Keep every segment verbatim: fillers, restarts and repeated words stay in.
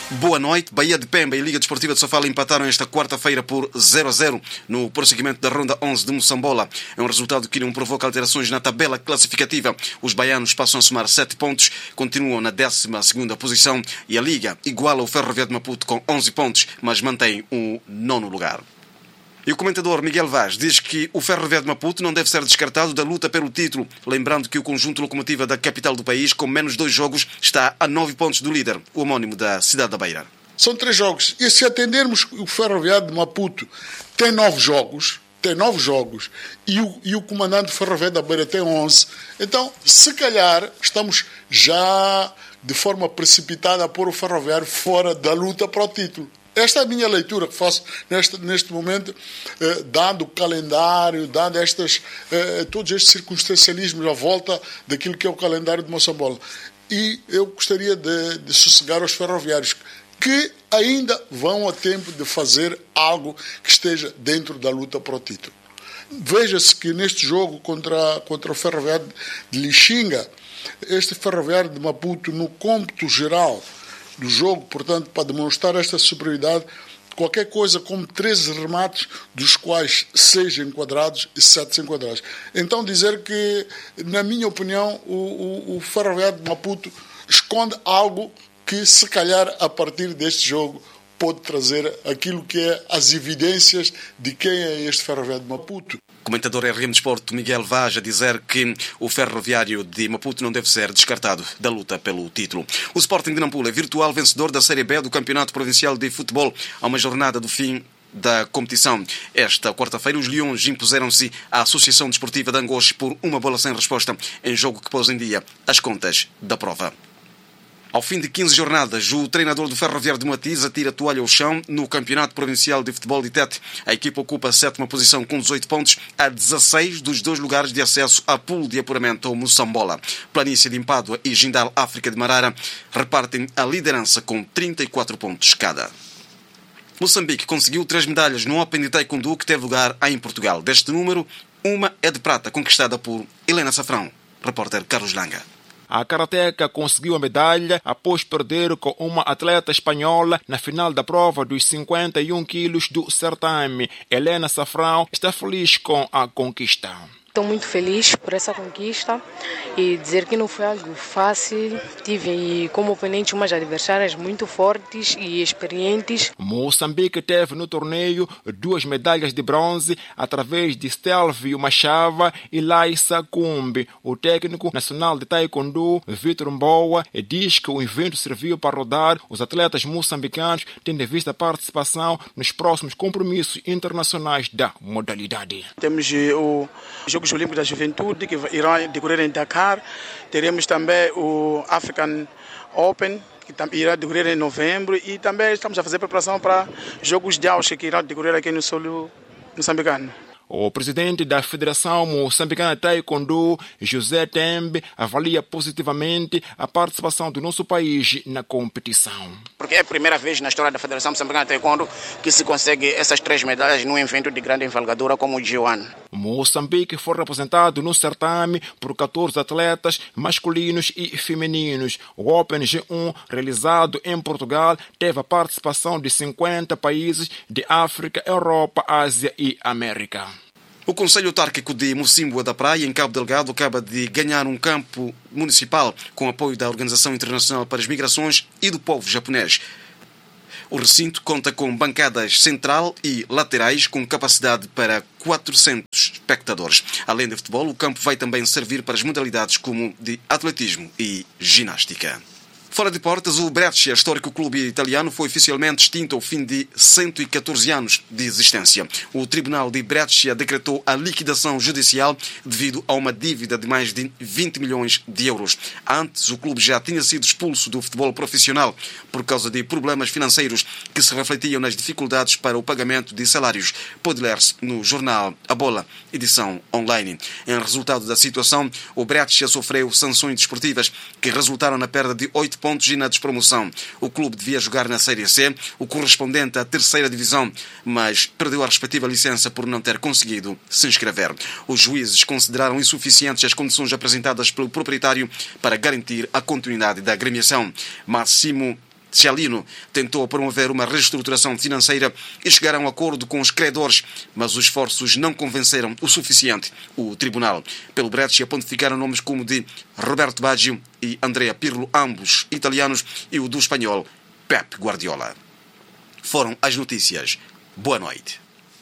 Boa noite. Bahia de Pemba e Liga Desportiva de Sofala empataram esta quarta-feira por zero a zero no prosseguimento da ronda onze de Moçambola. É um resultado que não provoca alterações na tabela classificativa. Os baianos passam a somar sete pontos, continuam na décima segunda posição e a Liga iguala o Ferroviário de Maputo com onze pontos, mas mantém o nono lugar. E o comentador Miguel Vaz diz que o Ferroviário de Maputo não deve ser descartado da luta pelo título, lembrando que o conjunto locomotiva da capital do país, com menos dois jogos, está a nove pontos do líder, o homónimo da cidade da Beira. São três jogos. E se atendermos, o Ferroviário de Maputo tem nove jogos, tem nove jogos, e o, e o comandante do Ferroviário da Beira tem onze. Então, se calhar, estamos já de forma precipitada a pôr o Ferroviário fora da luta para o título. Esta é a minha leitura que faço neste, neste momento, eh, dado o calendário, dado estas, eh, todos estes circunstancialismos à volta daquilo que é o calendário de Moçambola. E eu gostaria de, de sossegar aos ferroviários que ainda vão a tempo de fazer algo que esteja dentro da luta para o título. Veja-se que neste jogo contra, contra o Ferroviário de Lixinga, este Ferroviário de Maputo, no cômputo geral do jogo, portanto, para demonstrar esta superioridade, qualquer coisa como treze remates, dos quais seis enquadrados e sete enquadrados. Então dizer que, na minha opinião, o, o, o Ferroviário de Maputo esconde algo que, se calhar, a partir deste jogo, pode trazer aquilo que é as evidências de quem é este Ferroviário de Maputo. Comentador R M Desporto Miguel Vaz a dizer que o Ferroviário de Maputo não deve ser descartado da luta pelo título. O Sporting de Nampula é virtual vencedor da Série B do Campeonato Provincial de Futebol a uma jornada do fim da competição. Esta quarta-feira, os Leões impuseram-se à Associação Desportiva de Angoche por uma bola sem resposta em jogo que pôs em dia as contas da prova. Ao fim de quinze jornadas, o treinador do Ferroviário de Matiz atira a toalha ao chão no Campeonato Provincial de Futebol de Tete. A equipa ocupa a sétima posição com dezoito pontos, a dezasseis dos dois lugares de acesso à pool de apuramento ao Moçambola. Planície de Impádua e Jindal África de Marara repartem a liderança com trinta e quatro pontos cada. Moçambique conseguiu três medalhas no Open de Taekwondo que teve lugar em Portugal. Deste número, uma é de prata, conquistada por Helena Safrão. Repórter Carlos Langa. A karateca conseguiu a medalha após perder com uma atleta espanhola na final da prova dos cinquenta e um quilos do certame. Helena Safrão está feliz com a conquista. Estou muito feliz por essa conquista e dizer que não foi algo fácil. Tive como oponente umas adversárias muito fortes e experientes. Moçambique teve no torneio duas medalhas de bronze através de Stelvio Machava e Laissa Kumbi. O técnico nacional de Taekwondo, Vitor Mboa, diz que o evento serviu para rodar os atletas moçambicanos, tendo em vista a participação nos próximos compromissos internacionais da modalidade. Temos o Jogos Olímpicos da Juventude, que irá decorrer em Dakar. Teremos também o African Open, que irá decorrer em novembro. E também estamos a fazer preparação para Jogos de Auschwitz, que irá decorrer aqui no solo moçambicano. O presidente da Federação Moçambicana de Taekwondo, José Tembe, avalia positivamente a participação do nosso país na competição. Porque é a primeira vez na história da Federação Moçambicana de Taekwondo que se consegue essas três medalhas num evento de grande envergadura como o G um. Moçambique foi representado no certame por catorze atletas masculinos e femininos. O Open G um, realizado em Portugal, teve a participação de cinquenta países de África, Europa, Ásia e América. O Conselho Autárquico de Mocímboa da Praia, em Cabo Delgado, acaba de ganhar um campo municipal com apoio da Organização Internacional para as Migrações e do povo japonês. O recinto conta com bancadas central e laterais com capacidade para quatrocentos espectadores. Além de futebol, o campo vai também servir para as modalidades como de atletismo e ginástica. Fora de portas, o Brescia, histórico clube italiano, foi oficialmente extinto ao fim de cento e catorze anos de existência. O Tribunal de Brescia decretou a liquidação judicial devido a uma dívida de mais de vinte milhões de euros. Antes, o clube já tinha sido expulso do futebol profissional por causa de problemas financeiros que se refletiam nas dificuldades para o pagamento de salários. Pode ler-se no jornal A Bola, edição online. Em resultado da situação, o Brescia sofreu sanções desportivas que resultaram na perda de oito pontos e na despromoção. O clube devia jogar na Série C, o correspondente à terceira divisão, mas perdeu a respectiva licença por não ter conseguido se inscrever. Os juízes consideraram insuficientes as condições apresentadas pelo proprietário para garantir a continuidade da agremiação. Massimo Cialino tentou promover uma reestruturação financeira e chegar a um acordo com os credores, mas os esforços não convenceram o suficiente o tribunal. Pelo Breccia pontificaram nomes como de Roberto Baggio e Andrea Pirlo, ambos italianos, e o do espanhol Pep Guardiola. Foram as notícias. Boa noite.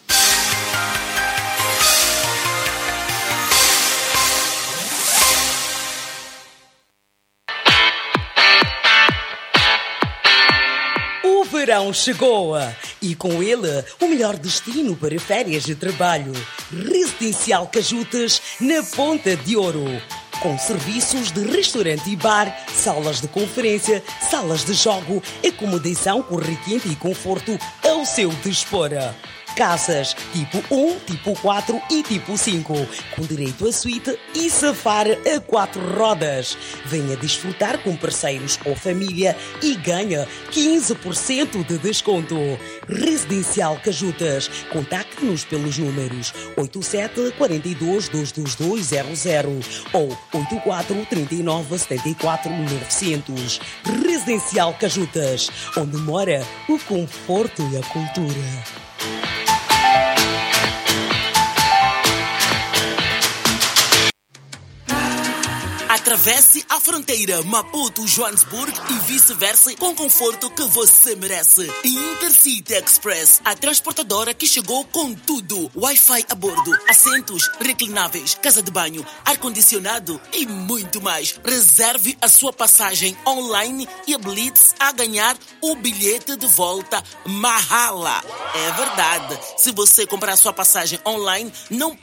O verão chegou e com ele o melhor destino para férias de trabalho. Residencial Cajutas na Ponta de Ouro. Com serviços de restaurante e bar, salas de conferência, salas de jogo, acomodação com requinte e conforto ao seu dispor. Casas tipo um, tipo quatro e tipo cinco, com direito a suíte e safar a quatro rodas. Venha desfrutar com parceiros ou família e ganha quinze por cento de desconto. Residencial Cajutas. Contacte-nos pelos números oito sete quatro dois, dois dois dois zero zero ou oito quatro três nove sete quatro nove zero zero. Residencial Cajutas, onde mora o conforto e a cultura. Atravesse a fronteira Maputo-Joanesburgo e vice-versa com o conforto que você merece. Intercity Express, a transportadora que chegou com tudo. Wi-Fi a bordo, assentos reclináveis, casa de banho, ar-condicionado e muito mais. Reserve a sua passagem online e habilite-se a ganhar o bilhete de volta Mahala. É verdade. Se você comprar a sua passagem online, não